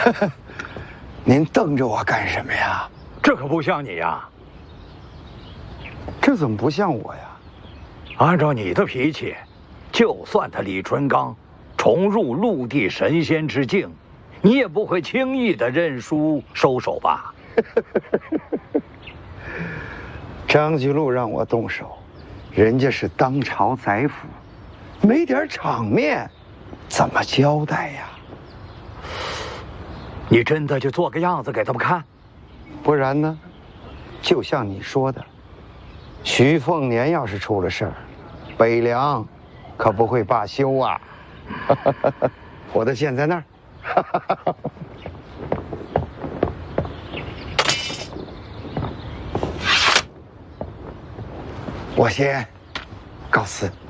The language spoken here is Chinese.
您瞪着我干什么呀？ 这可不像你呀！ 这怎么不像我呀？ 按照你的脾气，就算他李淳罡重入陆地神仙之境，你也不会轻易的认输收手吧？ 张居禄让我动手，人家是当朝宰辅，没点场面，怎么交代呀？ 你真的就做个样子给他们看？ 不然呢？就像你说的，徐凤年要是出了事儿，北凉可不会罢休啊！我的剑在那儿。我先告辞。